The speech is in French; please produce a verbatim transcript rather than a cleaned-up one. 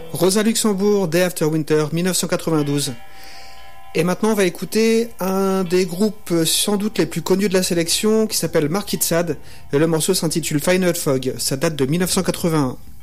Rosa Luxembourg, Day After Winter, dix-neuf cent quatre-vingt-douze. Et maintenant, on va écouter un des groupes sans doute les plus connus de la sélection qui s'appelle Marquis de Sade. Et le morceau s'intitule Final Fog. Ça date de dix-neuf cent quatre-vingt-un.